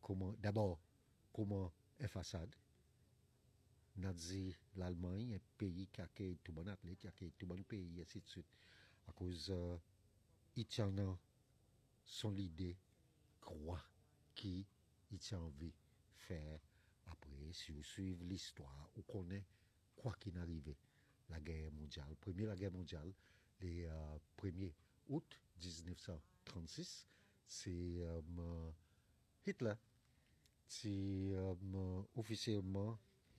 d'abord, comment est façade. Nazi, l'Allemagne, un pays qui a tout bon athlète, qui a tout bon pays, et ainsi de suite. À cause, il tient son idée, croit qui il tient envie faire après, si vous suivez l'histoire, vous connaissez quoi qu'il arrive. La guerre mondiale, la guerre mondiale, les 1er août 1936, c'est Hitler qui officiellement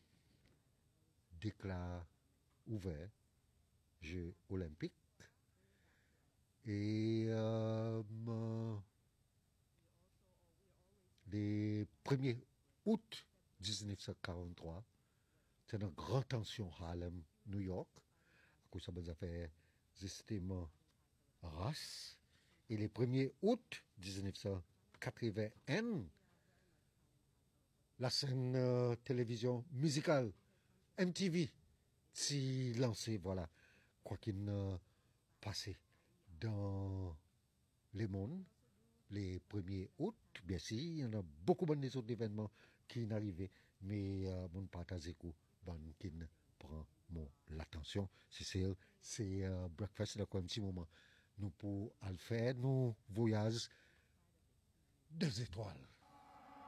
déclare ouvert Jeux olympiques et le 1er août 1943, c'est une grande tension Harlem, New York, à cause de ça fait justement race. Et le 1er août 1981, la scène télévision musicale MTV s'est lancée, voilà, quoi qu'il passé dans le monde, les 1er août, bien sûr, il y en a beaucoup d'autres événements qui n'arrivaient, mais mon partage bon, qui prend l'attention. C'est breakfast, là, quoi, un petit moment. Nous, pour le faire, nous voyage 2 étoiles.